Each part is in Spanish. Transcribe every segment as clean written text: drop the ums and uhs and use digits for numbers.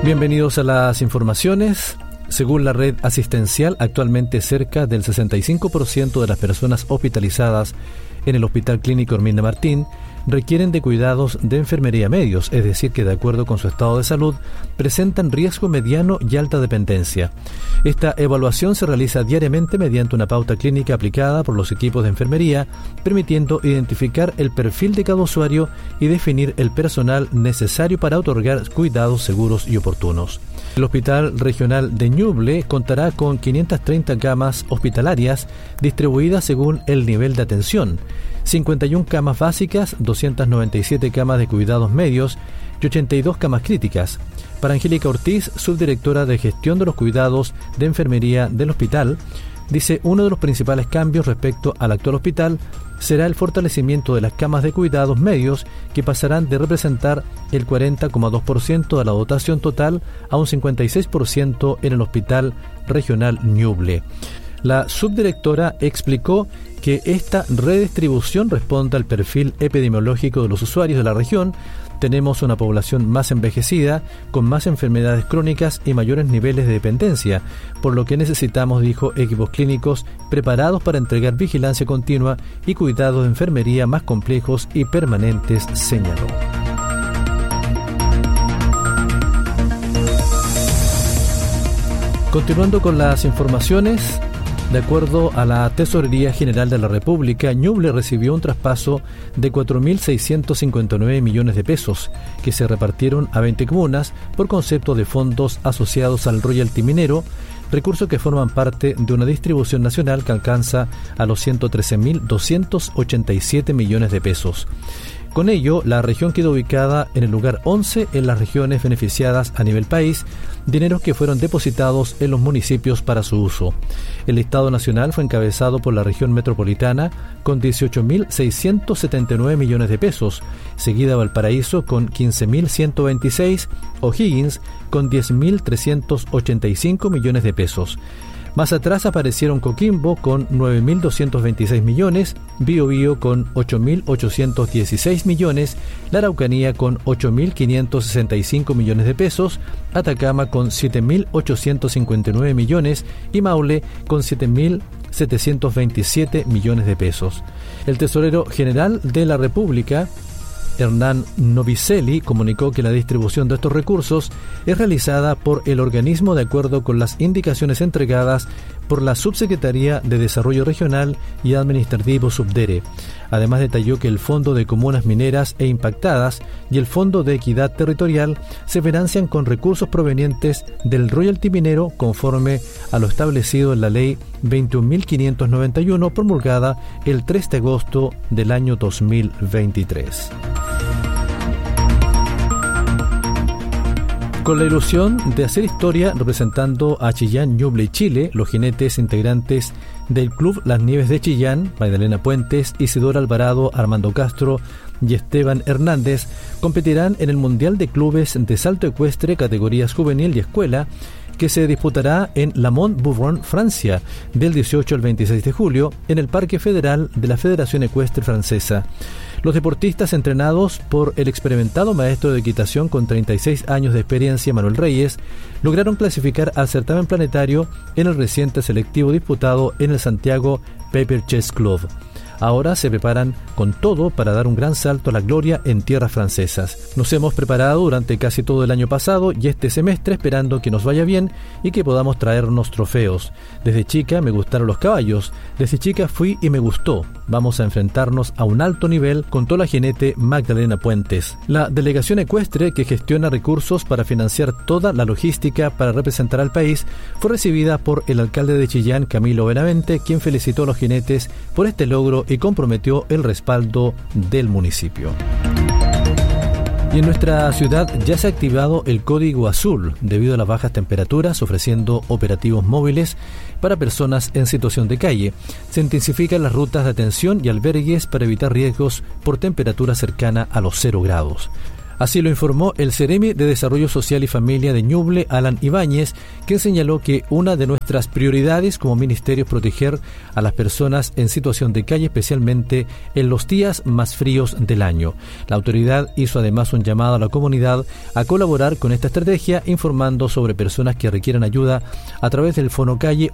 Bienvenidos a las informaciones. Según la red asistencial, actualmente cerca del 65% de las personas hospitalizadas en el Hospital Clínico Hermina Martín requieren de cuidados de enfermería medios, es decir, que de acuerdo con su estado de salud presentan riesgo mediano y alta dependencia. Esta evaluación se realiza diariamente mediante una pauta clínica aplicada por los equipos de enfermería, permitiendo identificar el perfil de cada usuario y definir el personal necesario para otorgar cuidados seguros y oportunos. El Hospital Regional de Ñuble contará con 530 camas hospitalarias distribuidas según el nivel de atención, 51 camas básicas, 297 camas de cuidados medios y 82 camas críticas. Para Angélica Ortiz, subdirectora de gestión de los cuidados de enfermería del hospital, dice: uno de los principales cambios respecto al actual hospital será el fortalecimiento de las camas de cuidados medios, que pasarán de representar el 40,2% de la dotación total a un 56% en el Hospital Regional Ñuble. La subdirectora explicó que esta redistribución responde al perfil epidemiológico de los usuarios de la región. Tenemos una población más envejecida, con más enfermedades crónicas y mayores niveles de dependencia, por lo que necesitamos, dijo, equipos clínicos preparados para entregar vigilancia continua y cuidados de enfermería más complejos y permanentes, señaló. Continuando con las informaciones, de acuerdo a la Tesorería General de la República, Ñuble recibió un traspaso de 4.659 millones de pesos que se repartieron a 20 comunas por concepto de fondos asociados al royalty minero, recursos que forman parte de una distribución nacional que alcanza a los 113.287 millones de pesos. Con ello, la región quedó ubicada en el lugar 11 en las regiones beneficiadas a nivel país, dineros que fueron depositados en los municipios para su uso. El listado nacional fue encabezado por la región metropolitana con 18.679 millones de pesos, seguida Valparaíso con 15.126, O'Higgins con 10.385 millones de pesos. Más atrás aparecieron Coquimbo con 9.226 millones, Biobío con 8.816 millones, la Araucanía con 8.565 millones de pesos, Atacama con 7.859 millones y Maule con 7.727 millones de pesos. El tesorero general de la República, Hernán Novicelli, comunicó que la distribución de estos recursos es realizada por el organismo de acuerdo con las indicaciones entregadas por la Subsecretaría de Desarrollo Regional y Administrativo Subdere. Además, detalló que el Fondo de Comunas Mineras e Impactadas y el Fondo de Equidad Territorial se financian con recursos provenientes del royalty minero conforme a lo establecido en la Ley 21.591, promulgada el 3 de agosto del año 2023. Con la ilusión de hacer historia representando a Chillán, Ñuble y Chile, los jinetes integrantes del Club Las Nieves de Chillán, Magdalena Puentes, Isidora Alvarado, Armando Castro y Esteban Hernández, competirán en el Mundial de Clubes de Salto Ecuestre, categorías juvenil y escuela, que se disputará en La Mont-Bourbon, Francia, del 18 al 26 de julio, en el Parque Federal de la Federación Ecuestre Francesa. Los deportistas, entrenados por el experimentado maestro de equitación con 36 años de experiencia, Manuel Reyes, lograron clasificar al certamen planetario en el reciente selectivo disputado en el Santiago Paper Chess Club. Ahora se preparan con todo para dar un gran salto a la gloria en tierras francesas. Nos hemos preparado durante casi todo el año pasado y este semestre esperando que nos vaya bien y que podamos traernos trofeos. Desde chica me gustaron los caballos, desde chica fui y me gustó. Vamos a enfrentarnos a un alto nivel, contó la jinete Magdalena Puentes. La delegación ecuestre, que gestiona recursos para financiar toda la logística para representar al país, fue recibida por el alcalde de Chillán, Camilo Benavente, quien felicitó a los jinetes por este logro y comprometió el respaldo del municipio. Y en nuestra ciudad ya se ha activado el código azul debido a las bajas temperaturas, ofreciendo operativos móviles para personas en situación de calle. Se intensifican las rutas de atención y albergues para evitar riesgos por temperatura cercana a los 0 grados. Así lo informó el Ceremi de Desarrollo Social y Familia de Ñuble, Alan Ibáñez, quien señaló que una de nuestras prioridades como ministerio es proteger a las personas en situación de calle, especialmente en los días más fríos del año. La autoridad hizo además un llamado a la comunidad a colaborar con esta estrategia, informando sobre personas que requieran ayuda a través del Fonocalle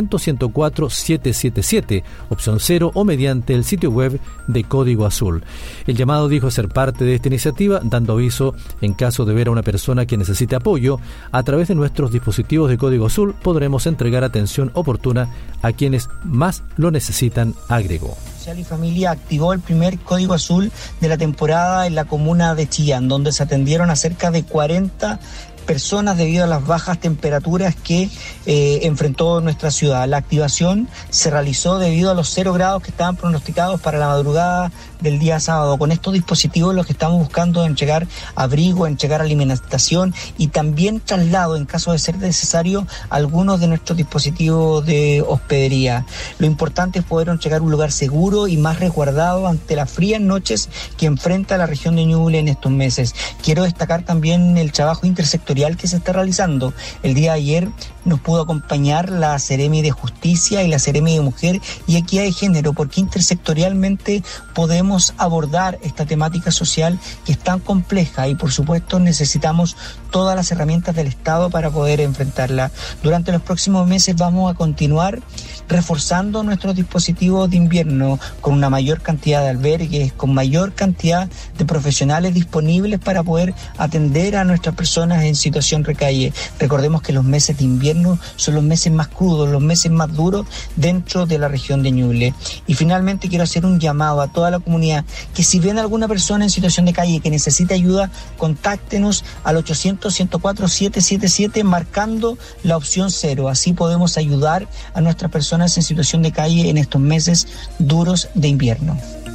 800-104-777, opción 0, o mediante el sitio web de Código Azul. El llamado dijo ser parte de esta iniciativa, dando aviso en caso de ver a una persona que necesite apoyo. A través de nuestros dispositivos de Código Azul podremos entregar atención oportuna a quienes más lo necesitan, agregó. Social y Familia activó el primer Código Azul de la temporada en la comuna de Chillán, donde se atendieron a cerca de 40 personas debido a las bajas temperaturas que enfrentó nuestra ciudad. La activación se realizó debido a los 0 grados que estaban pronosticados para la madrugada del día sábado. Con estos dispositivos lo que estamos buscando es entregar abrigo, entregar alimentación y también traslado, en caso de ser necesario, algunos de nuestros dispositivos de hospedería. Lo importante es poder entregar un lugar seguro y más resguardado ante las frías noches que enfrenta la región de Ñuble en estos meses. Quiero destacar también el trabajo intersectorial que se está realizando. El día de ayer nos pudo acompañar la Ceremi de Justicia y la Ceremi de Mujer y Equidad de Género, porque intersectorialmente podemos abordar esta temática social que es tan compleja y por supuesto necesitamos todas las herramientas del Estado para poder enfrentarla. Durante los próximos meses vamos a continuar reforzando nuestros dispositivos de invierno con una mayor cantidad de albergues, con mayor cantidad de profesionales disponibles para poder atender a nuestras personas en situación de calle. Recordemos que los meses de invierno son los meses más crudos, los meses más duros dentro de la región de Ñuble. Y finalmente quiero hacer un llamado a toda la comunidad que si ven a alguna persona en situación de calle que necesita ayuda, contáctenos al 800-104-777 marcando la opción 0. Así podemos ayudar a nuestras personas en situación de calle en estos meses duros de invierno.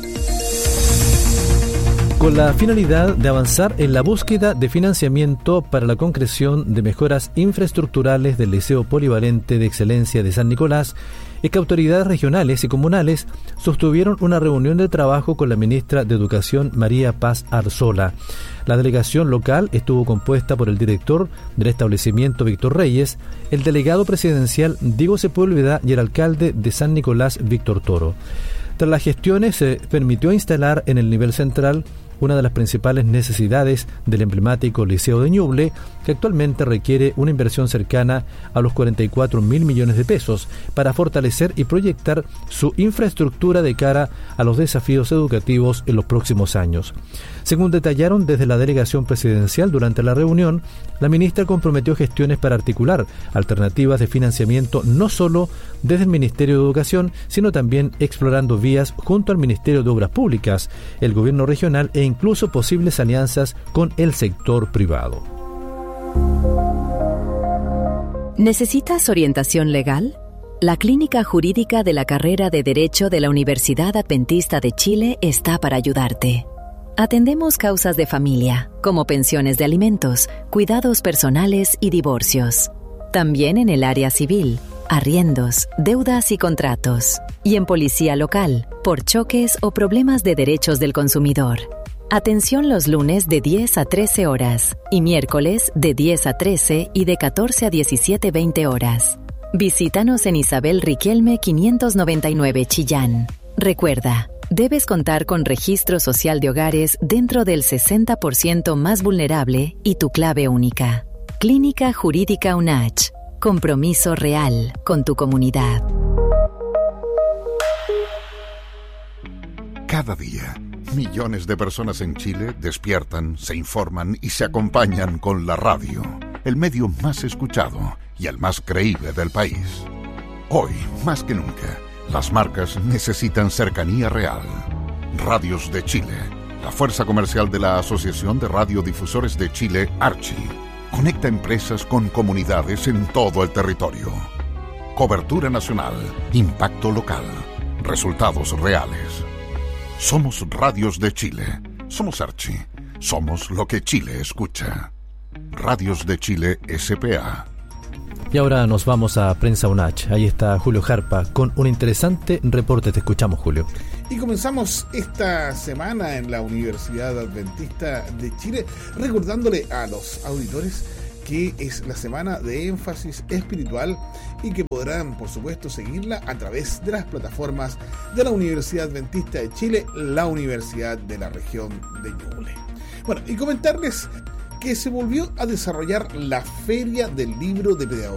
Con la finalidad de avanzar en la búsqueda de financiamiento para la concreción de mejoras infraestructurales del Liceo Polivalente de Excelencia de San Nicolás, es que autoridades regionales y comunales sostuvieron una reunión de trabajo con la ministra de Educación, María Paz Arzola. La delegación local estuvo compuesta por el director del establecimiento, Víctor Reyes, el delegado presidencial, Diego Sepúlveda, y el alcalde de San Nicolás, Víctor Toro. Tras las gestiones se permitió instalar en el nivel central una de las principales necesidades del emblemático Liceo de Ñuble, que actualmente requiere una inversión cercana a los 44.000 millones de pesos para fortalecer y proyectar su infraestructura de cara a los desafíos educativos en los próximos años. Según detallaron desde la delegación presidencial durante la reunión, la ministra comprometió gestiones para articular alternativas de financiamiento no solo desde el Ministerio de Educación, sino también explorando vías junto al Ministerio de Obras Públicas, el gobierno regional e incluso posibles alianzas con el sector privado. ¿Necesitas orientación legal? La Clínica Jurídica de la Carrera de Derecho de la Universidad Adventista de Chile está para ayudarte. Atendemos causas de familia, como pensiones de alimentos, cuidados personales y divorcios. También en el área civil, arriendos, deudas y contratos. Y en policía local, por choques o problemas de derechos del consumidor. Atención los lunes de 10 a 13 horas y miércoles de 10 a 13 y de 14 a 17:20 horas. Visítanos en Isabel Riquelme 599 Chillán. Recuerda, debes contar con registro social de hogares dentro del 60% más vulnerable y tu clave única. Clínica Jurídica UNACH. Compromiso real con tu comunidad. Cada día, millones de personas en Chile despiertan, se informan y se acompañan con la radio, el medio más escuchado y el más creíble del país. Hoy, más que nunca, las marcas necesitan cercanía real. Radios de Chile, la fuerza comercial de la Asociación de Radiodifusores de Chile, Archi, conecta empresas con comunidades en todo el territorio. Cobertura nacional, impacto local, resultados reales. Somos Radios de Chile, somos Archi, somos lo que Chile escucha. Radios de Chile S.p.A. Y ahora nos vamos a Prensa UNACH. Ahí está Julio Jarpa con un interesante reporte. Te escuchamos, Julio. Y comenzamos esta semana en la Universidad Adventista de Chile recordándole a los auditores que es la semana de énfasis espiritual y que podrán, por supuesto, seguirla a través de las plataformas de la Universidad Adventista de Chile, la Universidad de la Región de Ñuble. Bueno, y comentarles que se volvió a desarrollar la Feria del Libro de Pedagogía